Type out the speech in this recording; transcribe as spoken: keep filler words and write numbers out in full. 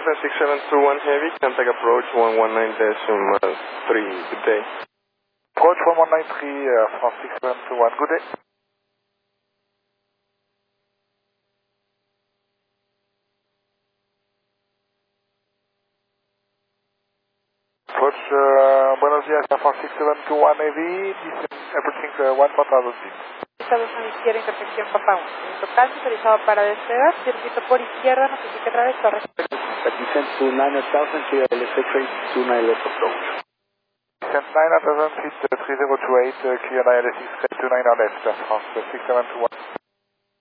Delta six seven two one Heavy, contact approach one one nine decimal three, good day. Approach one one nine three, uh, France six seven two one, good day. Approach, uh, buenos días, Air France six seven two one Heavy, everything uh, one four thousand feet. Estados Unidos izquierda, intersección Papa uno. Total, autorizado para despegar, circuito por izquierda, notifique otra vez, torre. Descent to nine thousand, clear L S X two nine left approach. Descent nine thousand feet, uh, three zero two eight, uh, clear L S X two nine left, Air France six seven two one.